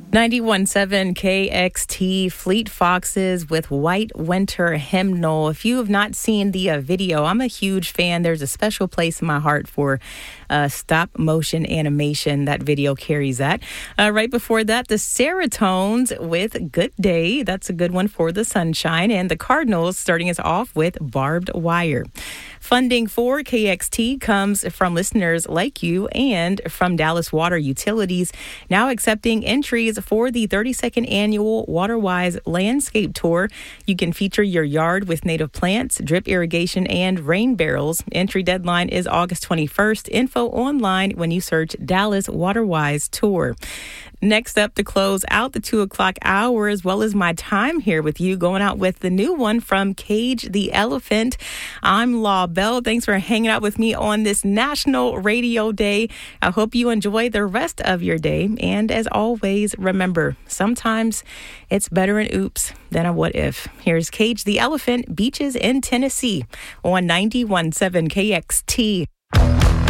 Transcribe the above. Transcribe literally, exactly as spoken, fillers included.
ninety-one point seven K X T, Fleet Foxes with White Winter Hymnal. If you have not seen the uh, video, I'm a huge fan. There's a special place in my heart for uh, stop motion animation. That video carries that. Uh, right before that, the Serotones with Good Day. That's a good one for the sunshine. And the Cardinals starting us off with Barbed Wire. Funding for K X T comes from listeners like you and from Dallas Water Utilities, now accepting entries for the thirty-second annual WaterWise Landscape Tour. You can feature your yard with native plants, drip irrigation, and rain barrels. Entry deadline is August twenty-first. Info online when you search Dallas WaterWise Tour. Next up to close out the two o'clock hour, as well as my time here with you, going out with the new one from Cage the Elephant. I'm Law Bell. Thanks for hanging out with me on this National Radio Day. I hope you enjoy the rest of your day. And as always, remember, sometimes it's better an oops than a what if. Here's Cage the Elephant, Beaches in Tennessee on ninety-one point seven K X T.